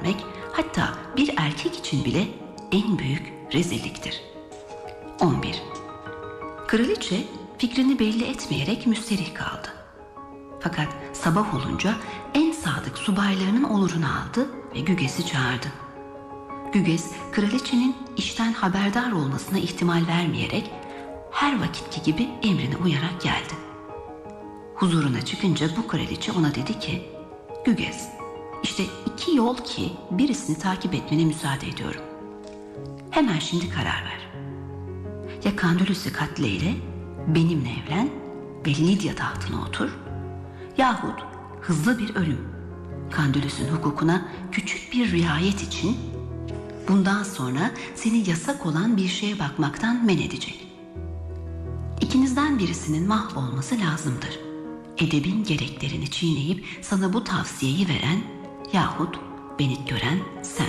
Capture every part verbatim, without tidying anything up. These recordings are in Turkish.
vermek, hatta bir erkek için bile en büyük rezilliktir. on bir. Kraliçe fikrini belli etmeyerek müsterih kaldı. Fakat sabah olunca en sadık subaylarının olurunu aldı ve Güges'i çağırdı. Güges, kraliçenin işten haberdar olmasına ihtimal vermeyerek her vakitki gibi emrine uyarak geldi. Huzuruna çıkınca bu kraliçe ona dedi ki, Güges, işte iki yol ki birisini takip etmene müsaade ediyorum. Hemen şimdi karar ver. Ya Kandülüs'ü katleyle, benimle evlen ve Lidya tahtına otur, yahut hızlı bir ölüm, Kandülüs'ün hukukuna küçük bir riayet için bundan sonra seni yasak olan bir şeye bakmaktan men edecek. İkinizden birisinin mahvolması lazımdır. Edebin gereklerini çiğneyip sana bu tavsiyeyi veren yahut beni gören sen.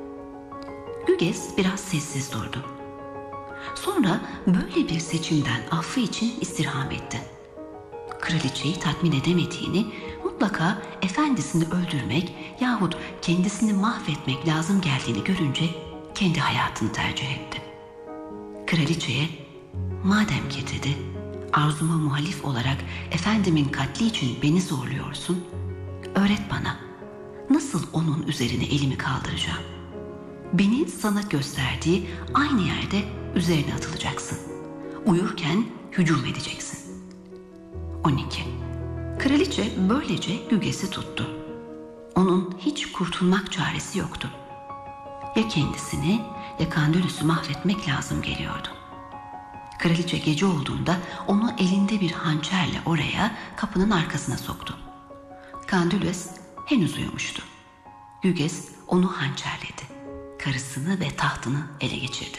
Güges biraz sessiz durdu. Sonra böyle bir seçimden affı için istirham etti. Kraliçeyi tatmin edemediğini, mutlaka efendisini öldürmek yahut kendisini mahvetmek lazım geldiğini görünce kendi hayatını tercih etti. Kraliçeye, madem ki dedi, arzuma muhalif olarak efendimin katli için beni zorluyorsun, öğret bana, nasıl onun üzerine elimi kaldıracağım? Beni sana gösterdiği aynı yerde üzerine atılacaksın. Uyurken hücum edeceksin. on iki. Kraliçe böylece Güges'i tuttu. Onun hiç kurtulmak çaresi yoktu. Ya kendisini ya Kandülüs'ü mahvetmek lazım geliyordu. Kraliçe gece olduğunda onu elinde bir hançerle oraya, kapının arkasına soktu. Kandülüs henüz uyumuştu. Güges onu hançerledi. Karısını ve tahtını ele geçirdi.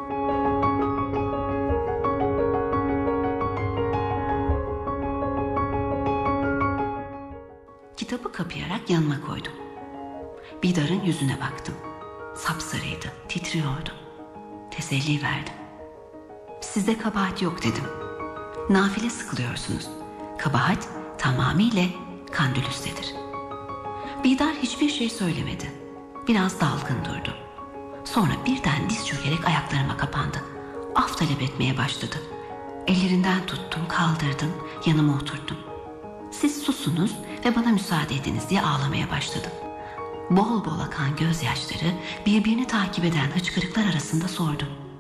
Kitabı kapayarak yanıma koydum. Bidar'ın yüzüne baktım. Sapsarıydı, titriyordu. Teselli verdim. Sizde kabahat yok dedim. Nafile sıkılıyorsunuz. Kabahat tamamıyla Kandülüs'tedir. Bidar hiçbir şey söylemedi. Biraz dalgın durdu. Sonra birden diz çökerek ayaklarıma kapandı. Af talep etmeye başladı. Ellerinden tuttum, kaldırdım, yanıma oturttum. Siz susunuz ve bana müsaade ediniz diye ağlamaya başladım. Bol bol akan gözyaşları birbirini takip eden hıçkırıklar arasında sordum.